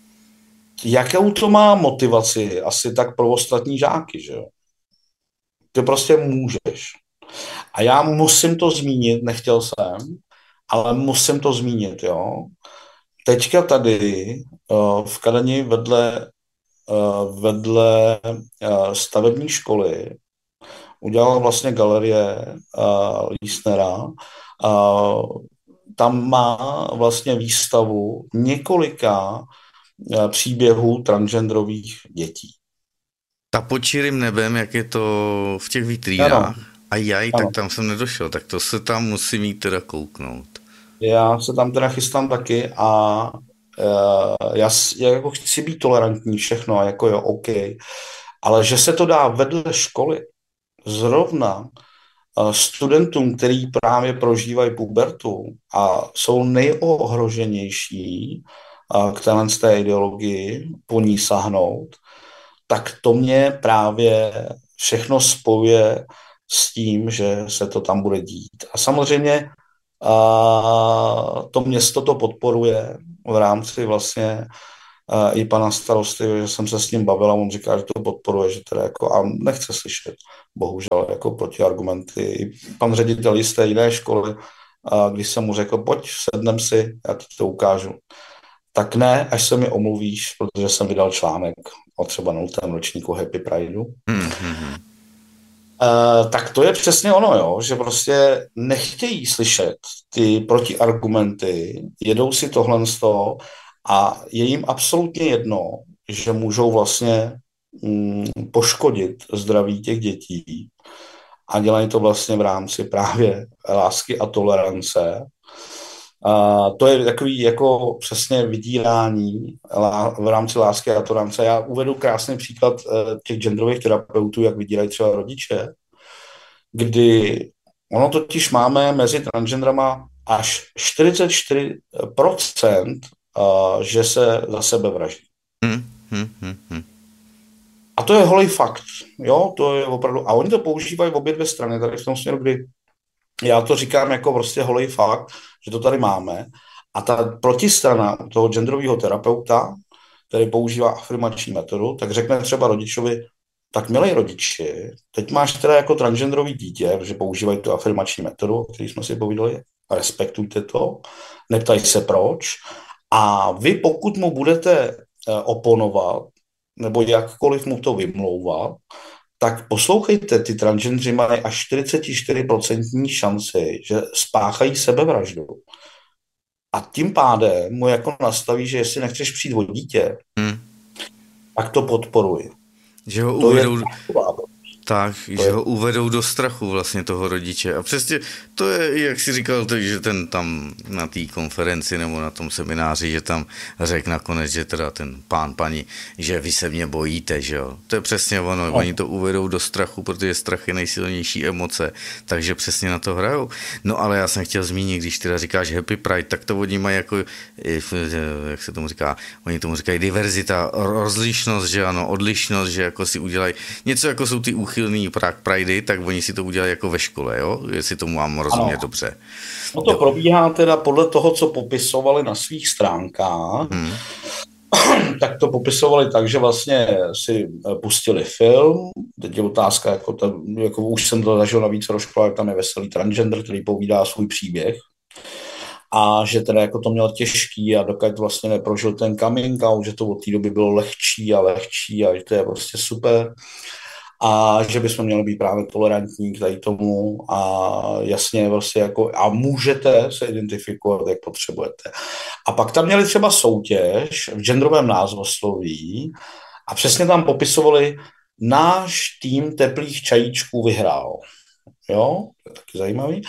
Jakou to má motivaci? Asi tak pro ostatní žáky, že jo? Ty prostě můžeš. A já musím to zmínit, nechtěl jsem, ale musím to zmínit, jo? Teďka tady uh, v Kadani vedle, uh, vedle uh, stavební školy udělala vlastně galerie uh, Lísnera. Uh, tam má vlastně výstavu několika příběhů transgenderových dětí. Ta pod čirým nebem, jak je to v těch vitrínách. A jaj, tak tam jsem nedošel, tak to se tam musím jít teda kouknout. Já se tam teda chystám taky a uh, já, já jako chci být tolerantní všechno, jako jo, OK, Ale že se to dá vedle školy, zrovna eh, studentům, který právě prožívají pubertu a jsou nejohroženější eh, k téhle z té ideologii, po ní sahnout, tak to mě právě všechno spojuje s tím, že se to tam bude dít. A samozřejmě a to město to podporuje v rámci vlastně a i pana starosty, že jsem se s ním bavil a on říká, že to podporuje, že teda jako a nechce slyšet, bohužel, jako protiargumenty. I pan ředitel jisté jiné školy, a když jsem mu řekl, pojď, sednem si, já ti to ukážu. Tak ne, až se mi omluvíš, protože jsem vydal článek o třeba nultém ročníku Happy Prideu. Mm-hmm. Uh, tak to je přesně ono, jo, že prostě nechtějí slyšet ty protiargumenty, jedou si tohle z toho a je jim absolutně jedno, že můžou vlastně mm, poškodit zdraví těch dětí a dělají to vlastně v rámci právě lásky a tolerance. Uh, to je takový jako přesně vydírání v rámci lásky a tolerance. Já uvedu krásný příklad uh, těch genderových terapeutů, jak vydírají třeba rodiče, kdy ono totiž máme mezi transgenderama až čtyřicet čtyři procent, uh, že se za sebe vraždí. Hmm, hmm, hmm, hmm. A to je holý fakt, jo, to je opravdu, a oni to používají v obě dvě strany, tady v tom směru, kdy já to říkám jako prostě holý fakt, že to tady máme, a ta protistrana toho genderového terapeuta, který používá afirmační metodu, tak řekne třeba rodičovi, tak milí rodiči, teď máš teda jako transgenderový dítě, protože používají tu afirmační metodu, o který jsme si povídali, respektujte to, neptaj se proč, a vy pokud mu budete oponovat, nebo jakkoliv mu to vymlouvat, tak poslouchejte, ty transgendři mají až čtyřicet čtyři procent šanci, že spáchají sebevraždu. A tím pádem mu jako nastaví, že jestli nechceš přijít o dítě, hmm. tak to podporuji. Že ho to uvedou... je Tak, to že je... ho uvedou do strachu vlastně toho rodiče. A přesně to je, jak jsi říkal, to, že ten tam na té konferenci nebo na tom semináři, že tam řekl nakonec, že teda ten pán, paní, že vy se mě bojíte, že jo. To je přesně ono, no. Oni to uvedou do strachu, protože strach je nejsilnější emoce, takže přesně na to hrajou. No ale já jsem chtěl zmínit, když teda říkáš Happy Pride, tak to oni mají jako, jak se tomu říká, oni tomu říkají diverzita, rozlišnost, že ano, odlišnost, že jako si udělají něco, jako jsou ty úchy Prague Pridey, tak oni si to udělali jako ve škole, jo? Jestli tomu mám rozumět ano. Dobře. No to jo. Probíhá teda podle toho, co popisovali na svých stránkách, hmm. tak to popisovali tak, že vlastně si pustili film, teď je otázka, jako, ta, jako už jsem to zažil na více školách, tam je veselý transgender, který povídá svůj příběh a že teda jako to měl těžký a dokud vlastně neprožil ten coming out, že to od té doby bylo lehčí a lehčí a že to je prostě super. A že bychom měli být právě tolerantní k tady tomu a jasně vlastně jako a můžete se identifikovat, jak potřebujete. A pak tam měli třeba soutěž v genderovém názvosloví a přesně tam popisovali, náš tým teplých čajíčků vyhrál. Jo, to je taky zajímavý.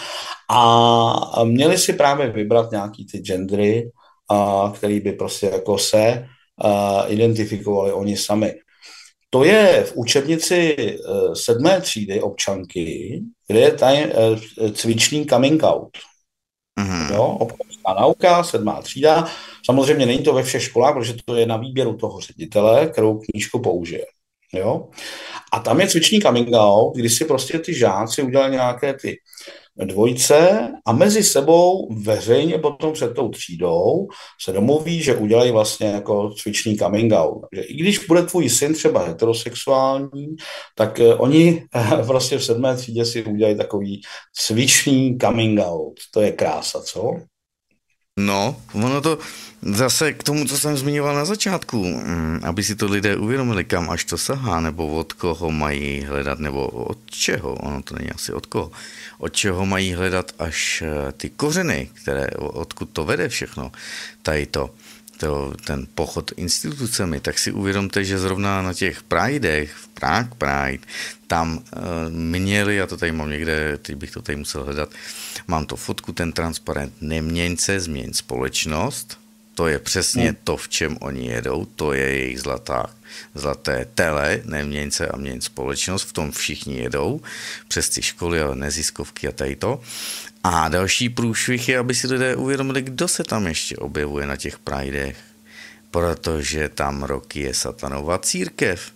A měli si právě vybrat nějaký ty gendery, a, který by prostě jako se a, identifikovali oni sami. To je v učebnici sedmé třídy občanky, kde je tady cvičný coming out. Mm-hmm. Jo, občanská nauka, sedmá třída. Samozřejmě není to ve všech školách, protože to je na výběru toho ředitele, kterou knížku použije. Jo? A tam je cvičný coming out, kdy si prostě ty žáci udělají nějaké ty dvojice a mezi sebou veřejně potom před tou třídou se domluví, že udělají vlastně jako cvičný coming out. Že i když bude tvůj syn třeba heterosexuální, tak oni prostě v sedmé třídě si udělají takový cvičný coming out. To je krása, co? No, ono to zase k tomu, co jsem zmiňoval na začátku, aby si to lidé uvědomili, kam až to sahá, nebo od koho mají hledat, nebo od čeho, ono to není asi od koho, od čeho mají hledat až ty kořeny, které, odkud to vede všechno, tady to, to ten pochod institucemi, tak si uvědomte, že zrovna na těch Pridech, v Prague Pride, tam uh, měli, já to tady mám někde, teď bych to tady musel hledat, mám to fotku, ten transparent, neměň se, změň společnost, to je přesně to, v čem oni jedou, to je jejich zlatá, zlaté tele, neměnce a měn společnost, v tom všichni jedou, přes ty školy a neziskovky a tady to. A další průšvih je, aby si lidé uvědomili, kdo se tam ještě objevuje na těch prajdech, protože tam roky je satanova církev.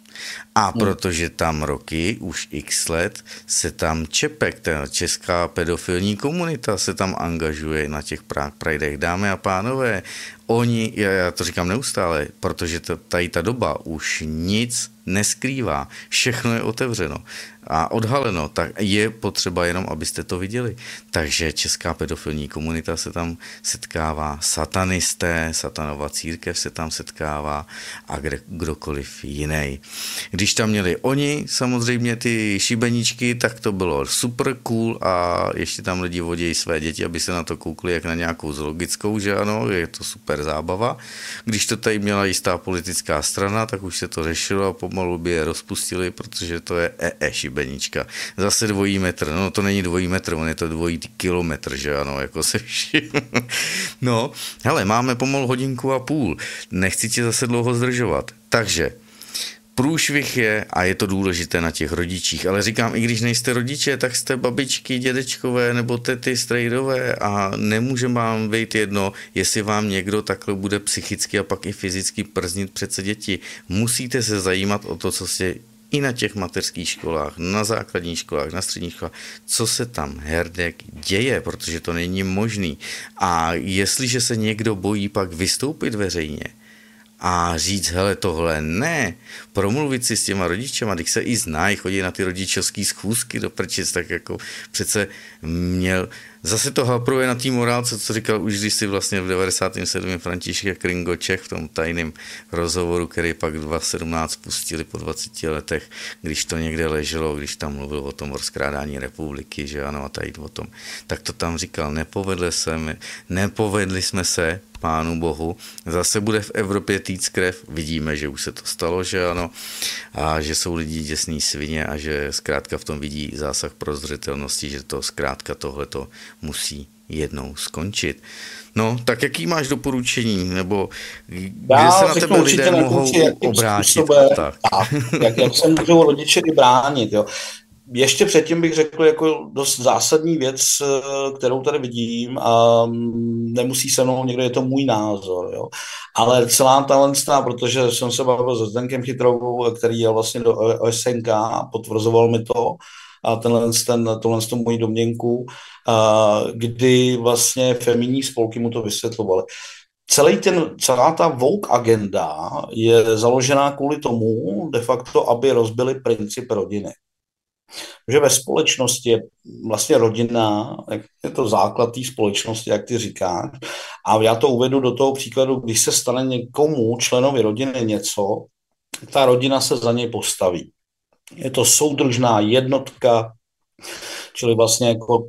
A protože tam roky, už x let, se tam Čepek, ta česká pedofilní komunita, se tam angažuje na těch prajdech. Dámy a pánové, oni, já, já to říkám neustále, protože to, tady ta doba už nic neskrývá, všechno je otevřeno a odhaleno, tak je potřeba jenom, abyste to viděli. Takže česká pedofilní komunita se tam setkává, satanisté, satanova církev se tam setkává a kde, kdokoliv jiný. Když tam měli oni samozřejmě ty šibeničky, tak to bylo super cool a ještě tam lidi vodějí své děti, aby se na to koukli jak na nějakou zoologickou, že ano, je to super zábava. Když to tady měla jistá politická strana, tak už se to řešilo a pomalu by je rozpustili, protože to je ee šibenička. Zase dvojí metr, no to není dvojí metr, on je to dvojí kilometr, že ano, jako se vším. No, hele, máme pomalu hodinku a půl, nechci tě zase dlouho zdržovat, takže průšvih je, a je to důležité na těch rodičích, ale říkám, i když nejste rodiče, tak jste babičky, dědečkové nebo tety, strejdové a nemůže vám být jedno, jestli vám někdo takhle bude psychicky a pak i fyzicky prznit přece děti. Musíte se zajímat o to, co se i na těch mateřských školách, na základních školách, na středních školách, co se tam herdek děje, protože to není možný. A jestliže se někdo bojí pak vystoupit veřejně, a říct, hele, tohle ne, promluvit si s těma rodičema, když se i znají, chodí na ty rodičovský schůzky do prčic, tak jako přece měl, zase to hapruje na té morálce, co říkal už když si vlastně v devadesátém sedmém František Kringoček v tom tajném rozhovoru, který pak dva tisíce sedmnáct pustili po dvaceti letech, když to někde leželo, když tam mluvil o tom rozkrádání republiky, že ano, a tady o tom, tak to tam říkal, nepovedli se, nepovedli jsme se, Pánu Bohu. Zase bude v Evropě týc krev. Vidíme, že už se to stalo, že ano. A že jsou lidi děsný svině a že zkrátka v tom vidí zásah prozřetelnosti, že to zkrátka tohleto musí jednou skončit. No, tak jaký máš doporučení? Nebo kde Já se na tebe lidé mohou obrátit? Tak. Jak, jak se můžou rodiče i bránit, jo? Ještě předtím bych řekl jako dost zásadní věc, kterou tady vidím a nemusí se mnou někdo, je to můj názor, jo. Ale celá talentstá, protože jsem se bavil se Zdenkem Chytrovou, který je vlastně do O S N K, potvrzoval mi to, a tenhle, ten, tohle tu moji domněnku, kdy vlastně feminní spolky mu to vysvětlovaly. Celý ten, celá ta woke agenda je založená kvůli tomu, de facto, aby rozbili princip rodiny. Že ve společnosti je vlastně rodina, je to základ té společnosti, jak ty říkáš. A já to uvedu do toho příkladu, když se stane někomu, členovi rodiny něco, ta rodina se za něj postaví. Je to soudržná jednotka, čili vlastně jako,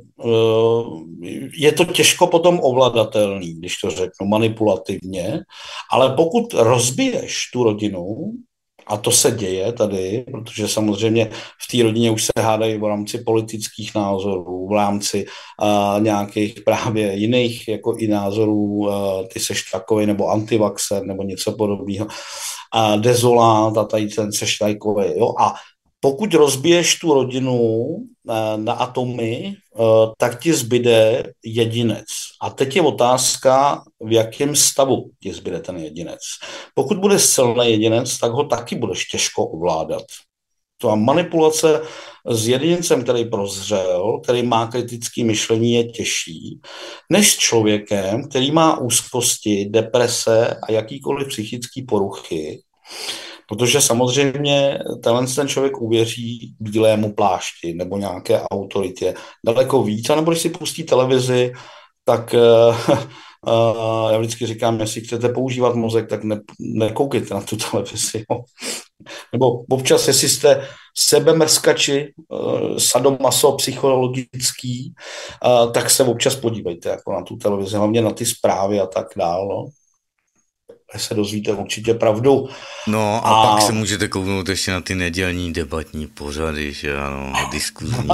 je to těžko potom ovladatelný, když to řeknu manipulativně, ale pokud rozbiješ tu rodinu, a to se děje tady, protože samozřejmě v té rodině už se hádají v rámci politických názorů, v rámci uh, nějakých právě jiných jako i názorů, uh, ty seš takovej, nebo antivaxer, nebo něco podobného. Uh, dezolát a tady ten seš takovej, jo. A pokud rozbiješ tu rodinu uh, na atomy, uh, tak ti zbyde jedinec. A teď je otázka, v jakém stavu ti zbyde ten jedinec. Pokud bude silný jedinec, tak ho taky budeš těžko ovládat. To a manipulace s jedincem, který prozřel, který má kritické myšlení, je těžší, než s člověkem, který má úzkosti, deprese a jakýkoliv psychické poruchy, protože samozřejmě tenhle ten člověk uvěří bílému plášti nebo nějaké autoritě daleko víc, a nebo když si pustí televizi, tak uh, uh, já vždycky říkám, jestli chcete používat mozek, tak ne, nekoukejte na tu televizi. Jo. Nebo občas, jestli jste sebemrskači, uh, sadomaso psychologický, uh, tak se občas podívejte jako na tu televizi, hlavně na ty zprávy a tak dál. No. se dozvíte určitě pravdu. No a, a pak se můžete kouknout ještě na ty nedělní debatní pořady, že ano, diskuzní.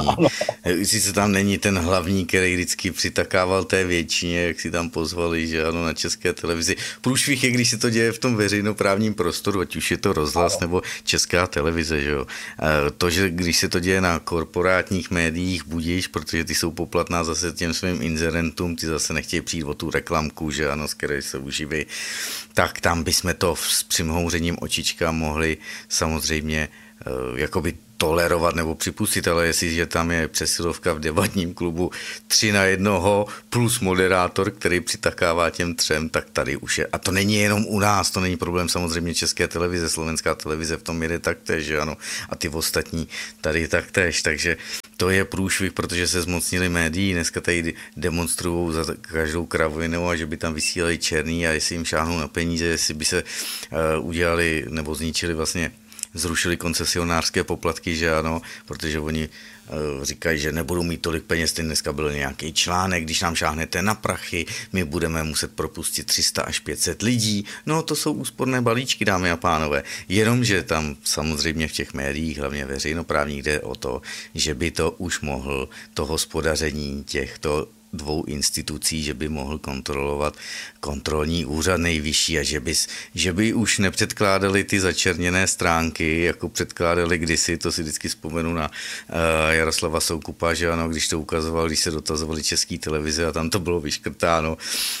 Sice tam není ten hlavní, který vždycky přitakával té většině, jak si tam pozvali, že ano, na České televizi. Průšvih je, když se to děje v tom veřejnoprávním prostoru, ať už je to rozhlas nebo Česká televize, že jo. To, že když se to děje na korporátních médiích, budíš, protože ty jsou poplatná zase těm svým inzerentům, ty zase nechtějí přijít o tu reklamku, že ano, z které se uživí, tak tam bychom to s přimhouřením očička mohli samozřejmě uh, jakoby tolerovat nebo připustit, ale jestliže tam je přesilovka v debatním klubu tři na jednoho plus moderátor, který přitakává těm třem, tak tady už je. A to není jenom u nás, to není problém samozřejmě České televize, Slovenská televize v tom jede taktéž, že ano, a ty ostatní tady taktéž, takže to je průšvih, protože se zmocnili médií, dneska tady demonstrují za každou kravinu a že by tam vysílali černý a jestli jim šáhnou na peníze, jestli by se uh, udělali nebo zničili vlastně zrušili koncesionářské poplatky, že ano, protože oni uh, říkají, že nebudou mít tolik peněz, ten dneska byl nějaký článek, když nám šáhnete na prachy, my budeme muset propustit tři sta až pět set lidí, no to jsou úsporné balíčky, dámy a pánové, jenomže tam samozřejmě v těch médiích, hlavně veřejnoprávních, jde o to, že by to už mohl to hospodaření těchto dvou institucí, že by mohl kontrolovat kontrolní úřad nejvyšší a že by, že by už nepředkládali ty začerněné stránky, jako předkládali kdysi, to si vždycky vzpomenu na uh, Jaroslava Soukupa, že ano, když to ukazoval, když se dotazovali České televize a tam to bylo vyškrtáno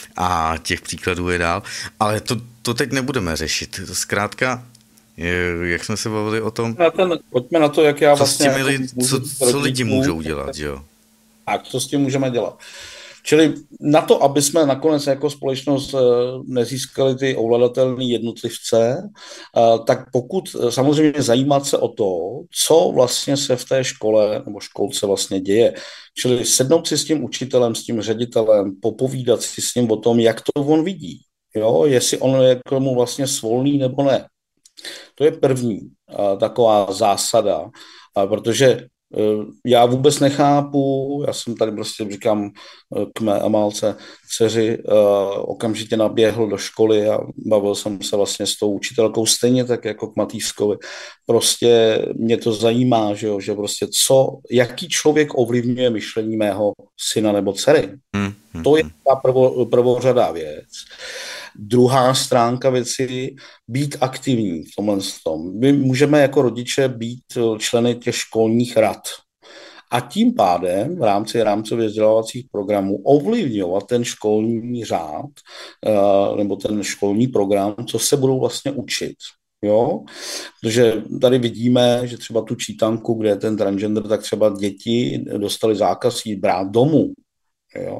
a těch příkladů je dál, ale to, to teď nebudeme řešit. Zkrátka, jak jsme se bavili o tom, na ten, pojďme na to, jak já co, vlastně jako lidi, co, co lidi můžou dělat, že jo? A co s tím můžeme dělat? Čili na to, aby jsme nakonec jako společnost nezískali ty ovladatelné jednotlivce, tak pokud samozřejmě zajímat se o to, co vlastně se v té škole nebo školce vlastně děje. Čili sednout si s tím učitelem, s tím ředitelem, popovídat si s ním o tom, jak to on vidí. Jo? Jestli on je k tomu vlastně svolný nebo ne. To je první taková zásada, protože já vůbec nechápu, já jsem tady prostě říkám k mé Amálce dceři, okamžitě naběhl do školy a bavil jsem se vlastně s tou učitelkou stejně tak jako k Matýskovi. Prostě mě to zajímá, že, jo, že prostě co, jaký člověk ovlivňuje myšlení mého syna nebo dcery. Hmm, hmm, to je ta prvo, prvořadá věc. Druhá stránka věci, být aktivní v tomhle tom. My můžeme jako rodiče být členy těch školních rad a tím pádem v rámci rámcově vzdělávacích programů ovlivňovat ten školní řád nebo ten školní program, co se budou vlastně učit. Jo? Protože tady vidíme, že třeba tu čítanku, kde je ten transgender, tak třeba děti dostali zákaz jít brát domů. Jo?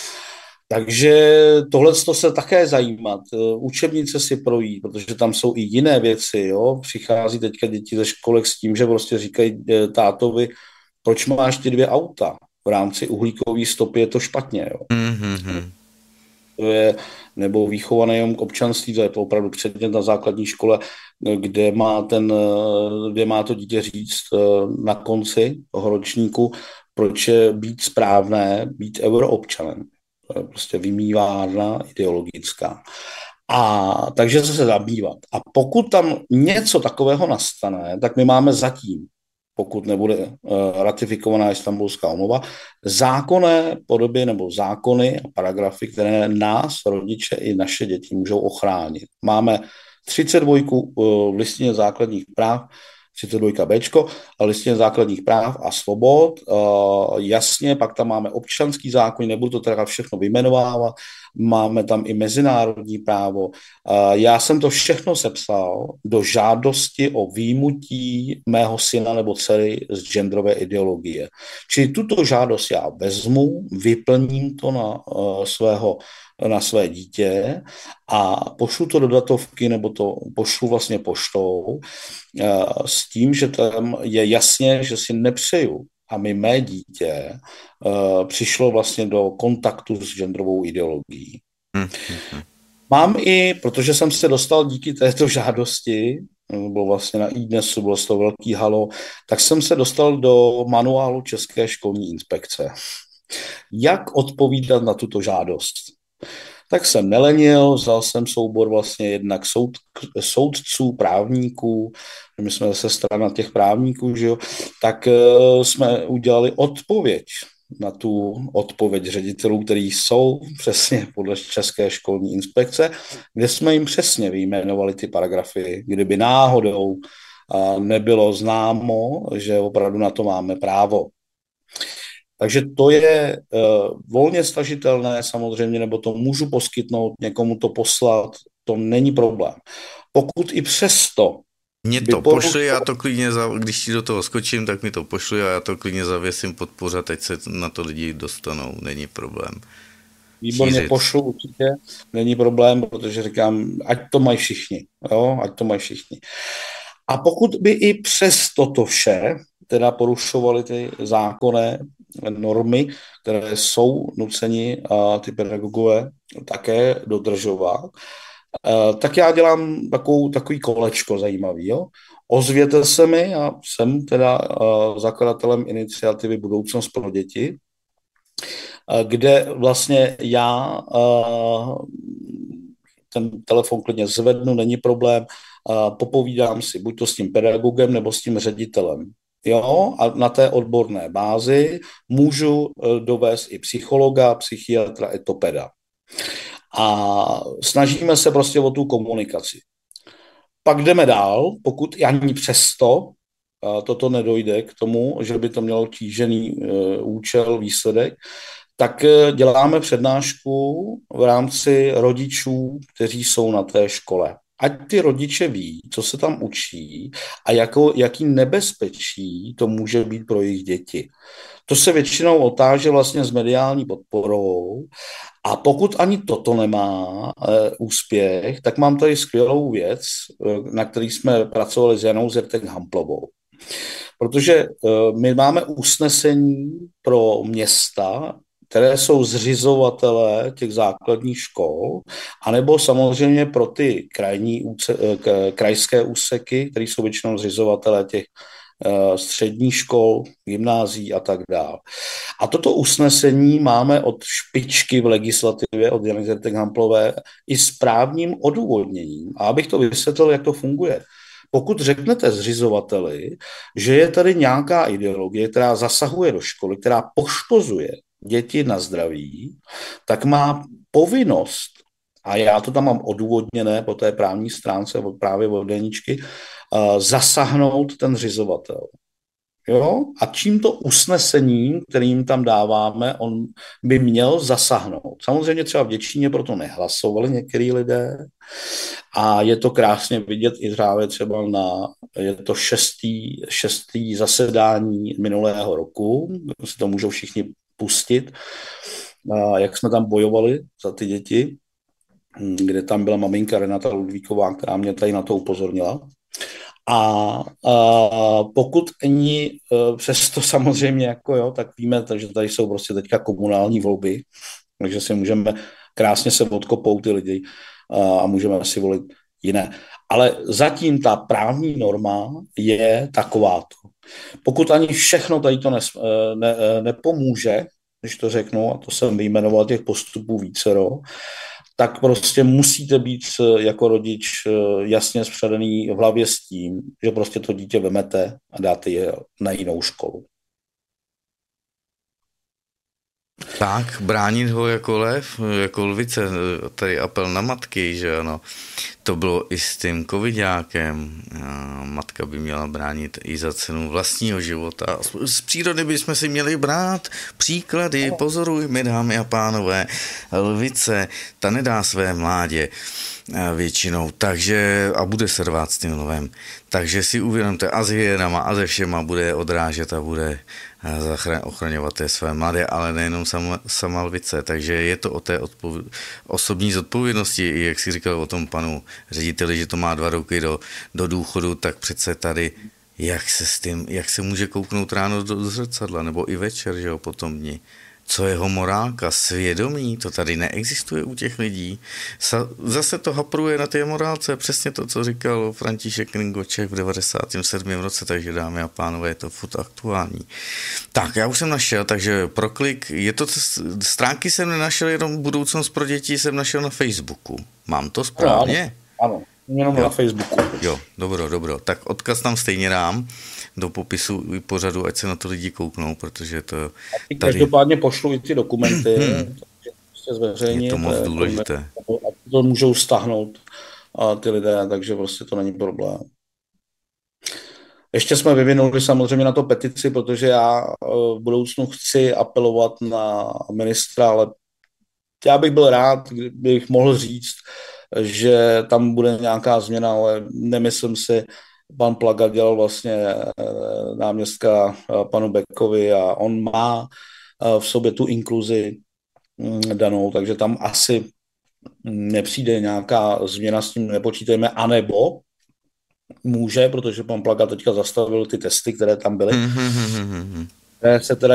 Takže tohle se také zajímat, učebnice si projít, protože tam jsou i jiné věci, jo. Přichází teďka děti ze školek s tím, že prostě říkají tátovi, proč máš ty dvě auta? V rámci uhlíkové stopy je to špatně, jo. Mm-hmm. To je, nebo výchova nejenom k občanství, to je to opravdu předmět na základní škole, kde má, ten, kde má to dítě říct na konci toho ročníku, proč je být správné, být euroobčanem. To je prostě vymývárna ideologická. A takže se zabývat. A pokud tam něco takového nastane, tak my máme zatím, pokud nebude uh, ratifikovaná Istanbulská úmluva, zákonné podoby nebo zákony a paragrafy, které nás, rodiče i naše děti můžou ochránit. Máme třicet dva uh, v listině základních práv, třicet dva Bčko, a listině základních práv a svobod. Uh, jasně, pak tam máme občanský zákon, nebudu to teda všechno vyjmenovávat, máme tam i mezinárodní právo. Uh, já jsem to všechno sepsal do žádosti o výjimutí mého syna nebo dcery z genderové ideologie. Čili tuto žádost já vezmu, vyplním to na uh, svého na své dítě a pošlu to do datovky, nebo to pošlu vlastně poštou s tím, že tam je jasně, že si nepřeju, aby mé dítě přišlo vlastně do kontaktu s genderovou ideologií. Mm-hmm. Mám i, protože jsem se dostal díky této žádosti, bylo vlastně na iDnesu, bylo to velký halo, tak jsem se dostal do manuálu České školní inspekce. Jak odpovídat na tuto žádost? Tak jsem nelenil, vzal jsem soubor vlastně jednak soud, soudců, právníků, my jsme zase strana těch právníků, že jo, tak uh, jsme udělali odpověď na tu odpověď ředitelů, který jsou přesně podle České školní inspekce, kde jsme jim přesně vyjmenovali ty paragrafy, kdyby náhodou uh, nebylo známo, že opravdu na to máme právo. Takže to je uh, volně stažitelné samozřejmě, nebo to můžu poskytnout, někomu to poslat, to není problém. Pokud i přesto... Mně to porušil... pošli, já to klidně, za, když ti do toho skočím, tak mi to pošli a já to klidně zavěsím pod pořad, ať se na to lidi dostanou, není problém. Výborně, šířit. Pošlu určitě, není problém, protože říkám, ať to mají všichni, jo, ať to mají všichni. A pokud by i přes toto vše, teda porušovali ty zákonné normy, které jsou nuceni a ty pedagogové také dodržovat, tak já dělám takovou, takový kolečko zajímavý. Jo? Ozvěte se mi, já jsem teda zakladatelem iniciativy Budoucnost pro děti, kde vlastně já ten telefon klidně zvednu, není problém, popovídám si buď to s tím pedagogem nebo s tím ředitelem. Jo, a na té odborné bázi můžu dovést i psychologa, psychiatra, etopeda. A snažíme se prostě o tu komunikaci. Pak jdeme dál, pokud ani přesto toto nedojde k tomu, že by to mělo tížený účel, výsledek, tak děláme přednášku v rámci rodičů, kteří jsou na té škole. Ať ty rodiče ví, co se tam učí a jako, jaký nebezpečí to může být pro jejich děti. To se většinou otáže vlastně s mediální podporou a pokud ani toto nemá e, úspěch, tak mám tady skvělou věc, e, na který jsme pracovali s Janou Zertek-Hamplovou. Protože e, my máme usnesení pro města, které jsou zřizovatelé těch základních škol, anebo samozřejmě pro ty krajní, krajské úseky, které jsou většinou zřizovatelé těch středních škol, gymnázií a tak dále. A toto usnesení máme od špičky v legislativě, od Jany Zertek-Hamplové, i s právním odůvodněním. A abych to vysvětlil, jak to funguje. Pokud řeknete zřizovateli, že je tady nějaká ideologie, která zasahuje do školy, která poškozuje děti na zdraví, tak má povinnost, a já to tam mám odůvodněné po té právní stránce, právě od Deničky, uh, zasáhnout ten zřizovatel. Jo? A tímto usnesením, kterým tam dáváme, on by měl zasáhnout. Samozřejmě třeba v Děčíně proto nehlasovali některý lidé a je to krásně vidět i právě třeba na, je to šestý, šestý zasedání minulého roku, si to můžou všichni pustit, a jak jsme tam bojovali za ty děti, kde tam byla maminka Renata Ludvíková, která mě tady na to upozornila. A, a pokud ani přesto samozřejmě, jako jo, tak víme, že tady jsou prostě teďka komunální volby, takže si můžeme krásně se odkopou ty lidi a můžeme si volit jiné. Ale zatím ta právní norma je takováto. Pokud ani všechno tady to ne, ne, nepomůže, když to řeknu, a to jsem vyjmenoval těch postupů vícero, tak prostě musíte být jako rodič jasně spředený v hlavě s tím, že prostě to dítě vemete a dáte je na jinou školu. Tak, bránit ho jako lev, jako lvice, tady apel na matky, že ano. To bylo i s tím covidákem. Matka by měla bránit i za cenu vlastního života. Z přírody bychom si měli brát příklady. Pozorujme, dámy a pánové, lvice, ta nedá své mládě většinou, takže a bude se rvát s tím lovem. Takže si uvědomte, a s hyjenama, a ze všema bude odrážet a bude ochraňovat té své mladé, ale nejenom sama, sama lvice, takže je to o té odpov- osobní zodpovědnosti, jak si říkal o tom panu řediteli, že to má dva roky do, do důchodu, tak přece tady, jak se s tím, jak se může kouknout ráno do, do zrcadla, nebo i večer, že jo, po tom dni. co jeho morálka, svědomí, to tady neexistuje u těch lidí. Sa, zase to hapruje na té morálce, přesně to, co říkal František Ringoček v devadesátém sedmém roce, takže dámy a pánové, je to furt aktuální. Tak, já už jsem našel, takže proklik, je to, stránky jsem nenašel, jenom budoucnost pro děti jsem našel na Facebooku. Mám to správně? Ano, ano. Jenom jo. Na Facebooku. Jo, dobro, dobro. Tak odkaz tam stejně dám do popisu pořadu, ať se na to lidi kouknou, protože to tady... Každopádně pošlu i ty dokumenty, prostě zveřejnit. Je to moc důležité. A to můžou stáhnout a ty lidé, takže prostě to není problém. Ještě jsme vyvinuli samozřejmě na to petici, protože já v budoucnu chci apelovat na ministra, ale já bych byl rád, kdybych mohl říct, že tam bude nějaká změna, ale nemyslím si, pan Plaga dělal vlastně náměstka panu Beckovi a on má v sobě tu inkluzi danou, takže tam asi nepřijde nějaká změna, s tím nepočítejme, anebo může, protože pan Plaga teďka zastavil ty testy, které tam byly, které se teda